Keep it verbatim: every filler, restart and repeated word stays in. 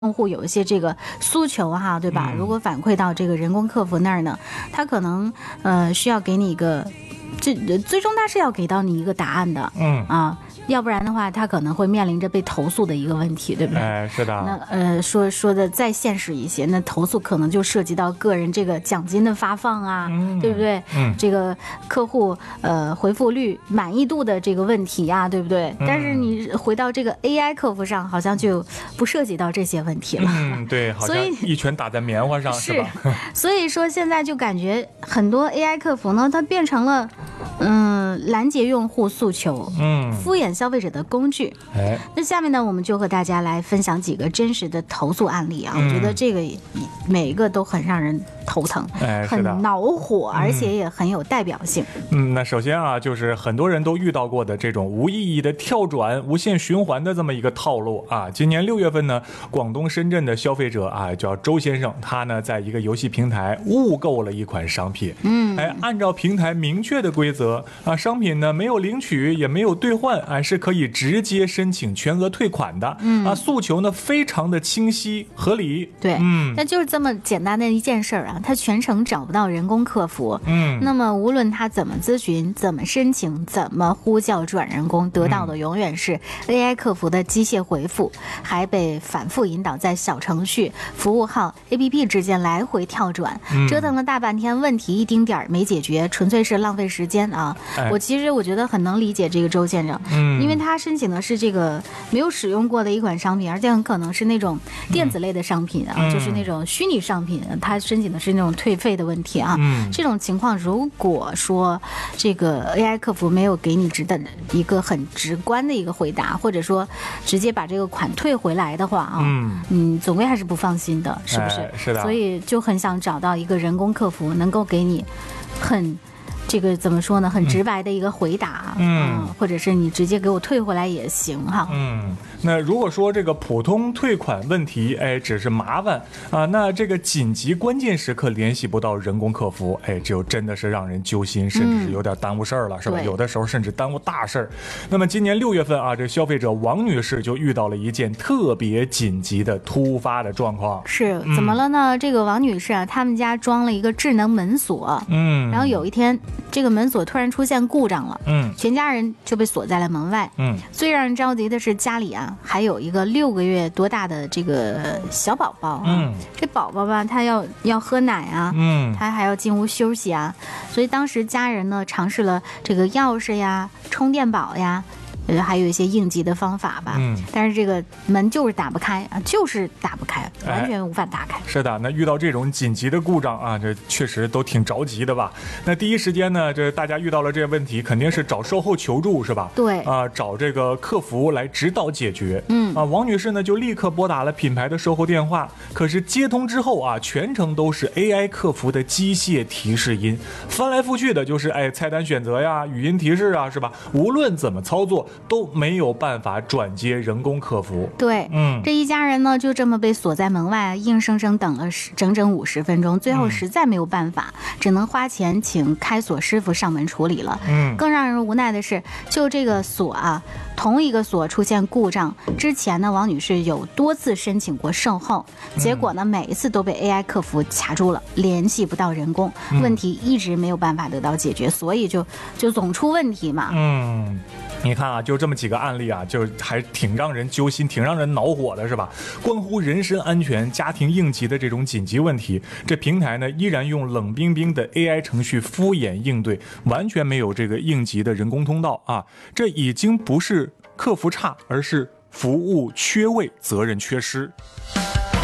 用户有一些这个诉求哈，对吧？ 嗯、 如果反馈到这个人工客服那儿呢，他可能呃需要给你一个，这最终他是要给到你一个答案的， 嗯啊。要不然的话，他可能会面临着被投诉的一个问题，对不对？ 哎，是的。 那呃，说说的再现实一些，那投诉可能就涉及到个人这个奖金的发放啊， 嗯、 对不对？ 嗯， 这个客户呃回复率、满意度的这个问题呀、啊，对不对？ 嗯、 但是你回到这个 A I 客服上，好像就不涉及到这些问题了。 嗯，对，好像一拳打在棉花上，是吧？ 所以说现在就感觉很多 A I 客服呢，它变成了嗯、呃、拦截用户诉求、 嗯敷衍消费者的工具。 哎， 那下面呢，我们就和大家来分享几个真实的投诉案例啊。 嗯、 我觉得这个每一个都很让人头疼， 哎， 很恼火， 嗯、 而且也很有代表性。 嗯，那首先啊，就是很多人都遇到过的这种无意义的跳转、无限循环的这么一个套路啊。今年六月份呢，广东深圳的消费者啊叫周先生，他呢在一个游戏平台误购了一款商品， 嗯， 哎，按照平台明确的规则啊，商品呢没有领取也没有兑换，哎，是可以直接申请全额退款的， 嗯啊，诉求呢非常的清晰合理， 对， 嗯， 那就是这么简单的一件事儿啊，他全程找不到人工客服， 嗯， 那么无论他怎么咨询、怎么申请、怎么呼叫转人工，得到的永远是 A I 客服的机械回复，还被反复引导在小程序、服务号、A P P 之间来回跳转， 嗯、 折腾了大半天，问题一丁点儿没解决，纯粹是浪费时间啊！ 哎、 我其实我觉得很能理解这个周先生， 嗯， 因为他申请的是这个没有使用过的一款商品，而且很可能是那种电子类的商品啊， 嗯、 就是那种虚拟商品，他申请的是那种退费的问题啊。 嗯， 这种情况，如果说这个 A I 客服没有给你直的一个很直观的一个回答，或者说直接把这个款退回来的话啊， 嗯， 你总归还是不放心的，是不是？ 哎、是的。 所以就很想找到一个人工客服，能够给你很。这个怎么说呢？很直白的一个回答， 嗯， 嗯或者是你直接给我退回来也行哈。 嗯，那如果说这个普通退款问题，哎，只是麻烦啊，那这个紧急关键时刻联系不到人工客服，哎，这就真的是让人揪心，甚至是有点耽误事儿了，嗯、是吧？有的时候甚至耽误大事儿。那么今年六月份啊，这消费者王女士就遇到了一件特别紧急的突发的状况。 是怎么了呢？嗯、这个王女士啊，他们家装了一个智能门锁， 嗯， 然后有一天。这个门锁突然出现故障了， 嗯， 全家人就被锁在了门外， 嗯， 最让人着急的是家里啊还有一个六个月多大的这个小宝宝啊， 嗯， 这宝宝吧他要要喝奶啊， 嗯， 他还要进屋休息啊，所以当时家人呢尝试了这个钥匙呀、充电宝呀。呃，还有一些应急的方法吧， 嗯， 但是这个门就是打不开啊，就是打不开，完全无法打开。 哎、是的，那遇到这种紧急的故障啊，这确实都挺着急的吧？那第一时间呢，这大家遇到了这个问题，肯定是找售后求助，是吧？ 对， 啊，找这个客服来指导解决。 嗯， 啊，王女士呢就立刻拨打了品牌的售后电话，可是接通之后啊，全程都是 A I 客服的机械提示音，翻来覆去的就是哎菜单选择呀、语音提示啊，是吧？无论怎么操作。都没有办法转接人工客服。 对， 嗯， 这一家人呢就这么被锁在门外，硬生生等了整整五十分钟，最后实在没有办法，嗯、只能花钱请开锁师傅上门处理了。 嗯， 更让人无奈的是，就这个锁啊，同一个锁出现故障之前呢，王女士有多次申请过售后，结果呢，每一次都被 A I 客服卡住了，联系不到人工， 嗯、 问题一直没有办法得到解决，所以就就总出问题嘛。 嗯。你看啊，就这么几个案例啊，就还挺让人揪心，挺让人恼火的，是吧？关乎人身安全、家庭应急的这种紧急问题，这平台呢依然用冷冰冰的 A I 程序敷衍应对，完全没有这个应急的人工通道啊！这已经不是客服差，而是服务缺位、责任缺失。